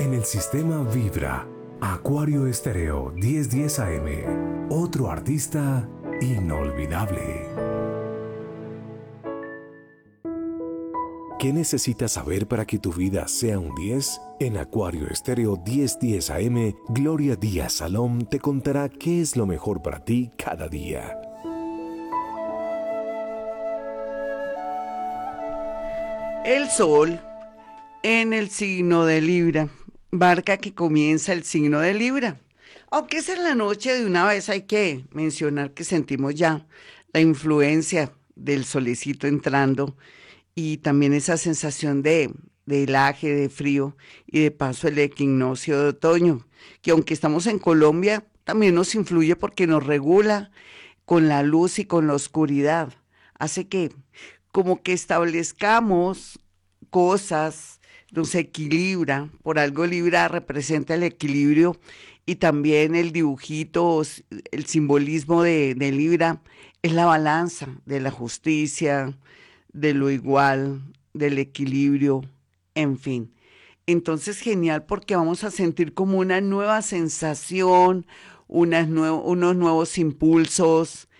En el sistema Vibra, Acuario Estéreo 1010 AM. Otro artista inolvidable. ¿Qué necesitas saber para que tu vida sea un 10? En Acuario Estéreo 1010 AM, Gloria Díaz Salom te contará qué es lo mejor para ti cada día. El sol en el signo de Libra marca que comienza el signo de Libra. Aunque es en la noche, de una vez hay que mencionar que sentimos ya la influencia del solecito entrando y también esa sensación de helaje, de frío y de paso el equinoccio de otoño, que aunque estamos en Colombia, también nos influye porque nos regula con la luz y con la oscuridad. Hace que como que establezcamos cosas, nos equilibra, por algo Libra representa el equilibrio y también el dibujito, el simbolismo de Libra es la balanza de la justicia, de lo igual, del equilibrio, en fin. Entonces, genial porque vamos a sentir como una nueva sensación, unos nuevos impulsos,